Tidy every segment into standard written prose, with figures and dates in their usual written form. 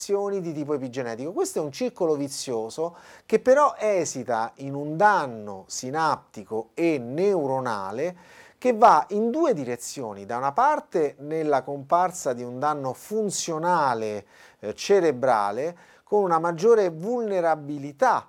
di tipo epigenetico. Questo è un circolo vizioso che però esita in un danno sinaptico e neuronale che va in due direzioni: da una parte nella comparsa di un danno funzionale cerebrale con una maggiore vulnerabilità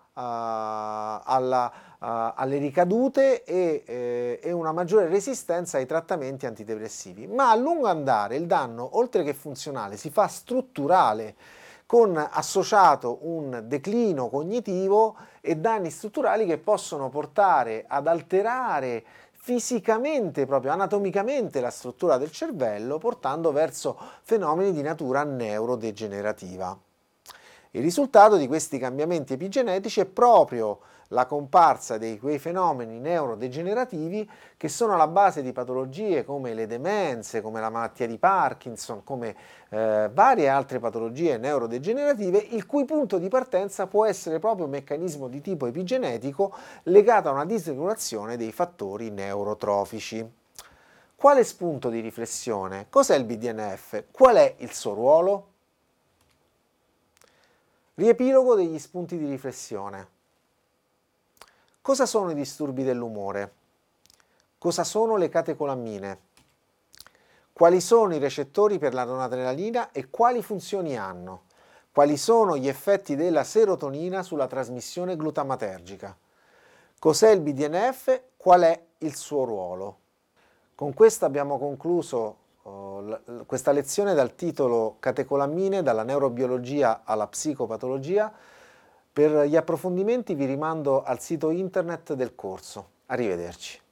alle ricadute e una maggiore resistenza ai trattamenti antidepressivi, ma a lungo andare il danno, oltre che funzionale, si fa strutturale, con associato un declino cognitivo e danni strutturali che possono portare ad alterare fisicamente, proprio anatomicamente, la struttura del cervello, portando verso fenomeni di natura neurodegenerativa. Il risultato di questi cambiamenti epigenetici è proprio la comparsa di quei fenomeni neurodegenerativi che sono alla base di patologie come le demenze, come la malattia di Parkinson, come varie altre patologie neurodegenerative, il cui punto di partenza può essere proprio un meccanismo di tipo epigenetico legato a una disregolazione dei fattori neurotrofici. Quale spunto di riflessione? Cos'è il BDNF? Qual è il suo ruolo? Riepilogo degli spunti di riflessione. Cosa sono i disturbi dell'umore? Cosa sono le catecolammine? Quali sono i recettori per la noradrenalina e quali funzioni hanno? Quali sono gli effetti della serotonina sulla trasmissione glutamatergica? Cos'è il BDNF? Qual è il suo ruolo? Con questo abbiamo concluso questa lezione dal titolo Catecolammine, dalla neurobiologia alla psicopatologia. Per gli approfondimenti vi rimando al sito internet del corso. Arrivederci.